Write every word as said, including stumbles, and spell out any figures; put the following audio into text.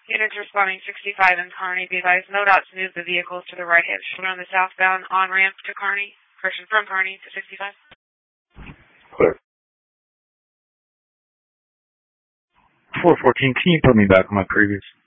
Units responding sixty-five in Kearney. Be advised, no dots move the vehicles to the right-hand shoulder on the southbound on-ramp to Kearney. Correction, from Kearney to sixty-five. Clear. four fourteen, can you put me back on my previous?